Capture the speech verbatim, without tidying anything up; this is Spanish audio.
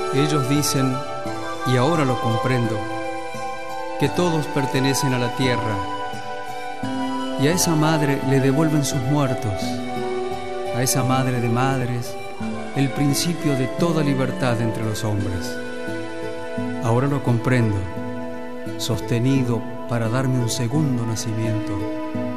Ellos dicen, y ahora lo comprendo, que todos pertenecen a la tierra, y a esa madre le devuelven sus muertos, a esa madre de madres, el principio de toda libertad entre los hombres. Ahora lo comprendo, sostenido para darme un segundo nacimiento,